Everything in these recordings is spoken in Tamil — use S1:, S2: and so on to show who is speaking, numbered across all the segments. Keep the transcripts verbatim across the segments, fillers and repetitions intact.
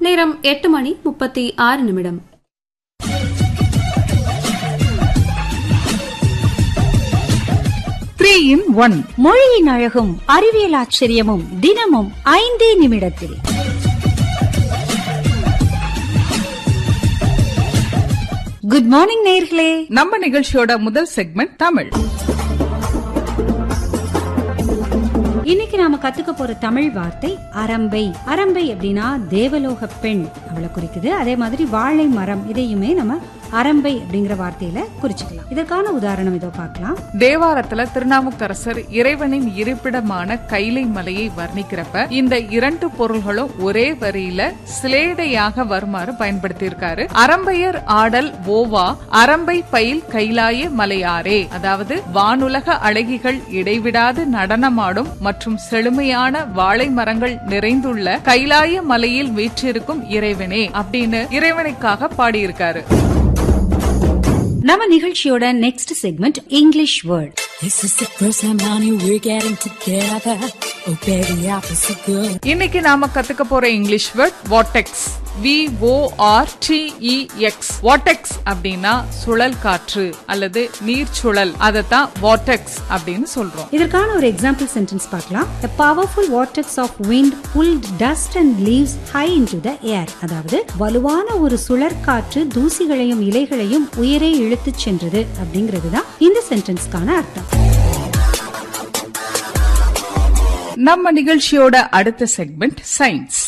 S1: நேரம் எட்டு மணி முப்பத்தி ஆறு நிமிடம்.
S2: த்ரீ இன் ஒன்
S3: மொழியின் அழகும் அறிவியல் ஆச்சரியமும் தினமும் ஐந்தே நிமிடத்தில். குட் மார்னிங் நேயர்களே.
S2: நம்ம நிகழ்ச்சியோட முதல் செக்மெண்ட் தமிழ்.
S3: இன்னைக்கு நாம கத்துக்க போற தமிழ் வார்த்தை அரம்பை. அரம்பை அப்படின்னா தேவலோக பெண் அவளை குறிக்குது. அதே மாதிரி வாழை மரம், இதையுமே நம்ம அரம்பை அப்படிங்கிற வார்த்தையில குறிச்சுக்கலாம். இதற்கான உதாரணம் இதோ பார்க்கலாம்.
S2: தேவாரத்துல திருநாவுக்கரசர் இறைவனின் இருப்பிடமான கைலை மலையை வர்ணிக்கிறப்ப இந்த இரண்டு பொருள்களும் ஒரே வரியில சிலேடையாக வருமாறு பயன்படுத்தியிருக்காரு. அரம்பையர் ஆடல் ஓவா அரம்பை பயில் கைலாய மலையாரே, அதாவது வானுலக அழகிகள் இடைவிடாது நடனமாடும் மற்றும் செழுமையான வாழை மரங்கள் நிறைந்துள்ள கைலாய மலையில் வீற்றிருக்கும் இறைவனே அப்படின்னு இறைவனுக்காக பாடியிருக்காரு.
S3: நம்ம நிகழ்ச்சியோட next segment English word.
S4: This is the first time, honey, we're getting together. Oh baby, I feel so good.
S2: இன்னைக்கு நாம கத்துக்க போற English word vortex. We O R D E X. Vortex அப்படின்னா சுழல் காற்று அல்லது நீர் சுழல், அதத்தான் வார்டெக்ஸ் அப்படின்னு சொல்றோம்.
S3: இதற்கான ஒரு எக்ஸாம்பிள் சென்டென்ஸ் பார்க்கலாம். A powerful vortex of wind pulled dust and leaves high into the air. அதாவது வலுவான ஒரு சுழற் காற்று தூசிகளையும் இலைகளையும் உயரே இழுத்துச் சென்றது அப்படிங்கிறது தான் இந்த சென்டென்ஸ்க்கான அர்த்தம்.
S2: நம்ம நிகழ்ச்சியோட அடுத்த செக்மெண்ட் சயின்ஸ்.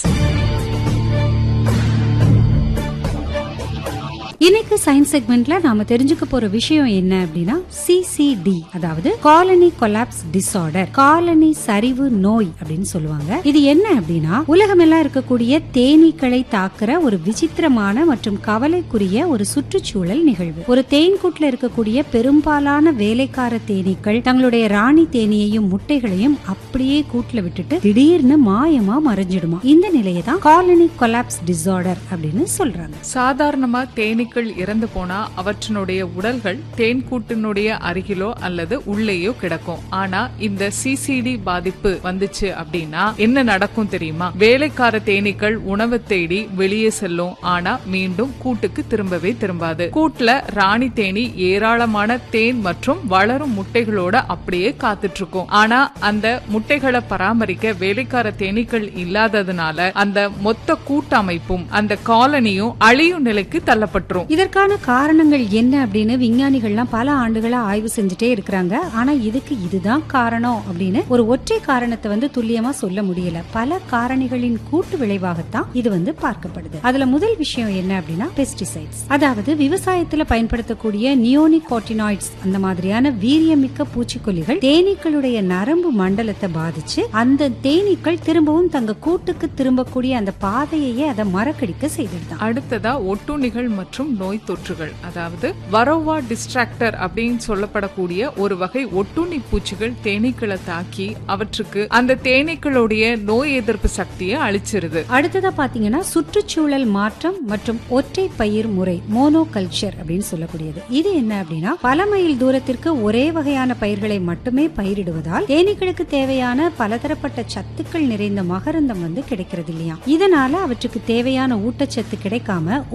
S3: இன்னைக்கு சயின்ஸ் செக்மெண்ட்ல நாம தெரிஞ்சுக்க போற விஷயம் என்ன அப்படின்னா சி சி டி, அதாவது காலனி கொலாப்ஸ் டிசார்டர், காலனி சரிவு நோய் அப்படின்னு சொல்லுவாங்க. இது என்ன அப்படின்னா உலகமெல்லாம் இருக்கக்கூடிய தேனீக்களை தாக்குற ஒரு விசித்திரமான மற்றும் கவலைக்குரிய ஒரு சுற்றுச்சூழல் நிகழ்வு. ஒரு தேன்கூட்டுல இருக்கக்கூடிய பெரும்பாலான வேலைக்கார தேனீக்கள் தங்களுடைய ராணி தேனியையும் முட்டைகளையும் அப்படியே கூட்டுல விட்டுட்டு திடீர்னு மாயமா மறைஞ்சிடுமா. இந்த நிலையை தான் காலனி கொலாப்ஸ் டிசார்டர் அப்படின்னு சொல்றாங்க.
S2: சாதாரணமா தேனீ இறந்து போனா அவற்றினுடைய உடல்கள் தேன் கூட்டினுடைய அருகிலோ அல்லது உள்ளேயோ கிடக்கும். ஆனா இந்த சிசிடி பாதிப்பு வந்துச்சு அப்படின்னா என்ன நடக்கும் தெரியுமா? வேலைக்கார தேனீக்கள் உணவு தேடி வெளியே செல்லும், ஆனா மீண்டும் கூட்டுக்கு திரும்பவே திரும்பாது. கூட்டுல ராணி தேனி ஏராளமான தேன் மற்றும் வளரும் முட்டைகளோட அப்படியே காத்துட்டு இருக்கும். ஆனா அந்த முட்டைகளை பராமரிக்க வேலைக்கார தேனீக்கள் இல்லாததுனால அந்த மொத்த கூட்டமைப்பும் அந்த காலனியும் அழியும் நிலைக்கு தள்ளப்பட்டுரும்.
S3: இதற்கான காரணங்கள் என்ன அப்படின்னு விஞ்ஞானிகள்லாம் பல ஆண்டுகளா ஆய்வு செஞ்சுட்டே இருக்கிறாங்க. ஆனா இதுக்கு இதுதான் காரணம் அப்படின்னு ஒரு ஒற்றை காரணத்தை வந்து துல்லியமா சொல்ல முடியல. பல காரணிகளின் கூட்டு விளைவாகத்தான் இது வந்து பார்க்கப்படுது. அதுல முதல் விஷயம் என்ன அப்படின்னா பெஸ்டிசைட்ஸ், அதாவது விவசாயத்துல பயன்படுத்தக்கூடிய நியோனிகோட்டினாய்ட்ஸ், அந்த மாதிரியான வீரியமிக்க பூச்சிக்கொல்லிகள் தேனீக்களுடைய நரம்பு மண்டலத்தை பாதிச்சு அந்த தேனீக்கள் திரும்பவும் தங்க கூட்டுக்கு திரும்பக்கூடிய அந்த பாதையே அதை மறக்கடிக்க செய்திருந்தான்.
S2: அடுத்ததா ஒட்டுண்ணிகள் மற்றும் நோய் தொற்றுகள், அதாவது வரோவா டிஸ்ட்ராக்டர் அப்படின்னு சொல்லப்படக்கூடிய ஒரு வகை ஒட்டுண்ணி பூச்சிகள் தேனீக்களை தாக்கி அவற்றுக்கு அந்த தேனீக்களுடைய நோய் எதிர்ப்பு சக்தியை அழிச்சிருது.
S3: அடுத்ததா பாத்தீங்கன்னா சுற்றுச்சூழல் மாற்றம் மற்றும் ஒற்றை பயிர் முறை, மோனோ கல்ச்சர் அப்படின்னு சொல்லக்கூடியது. இது என்ன அப்படின்னா பல மைல் தூரத்திற்கு ஒரே வகையான பயிர்களை மட்டுமே பயிரிடுவதால் தேனீக்களுக்கு தேவையான பலதரப்பட்ட சத்துக்கள் நிறைந்த மகரந்தம் வந்து கிடைக்கிறது இல்லையா. இதனால அவற்றுக்கு தேவையான ஊட்டச்சத்து கிடைக்காம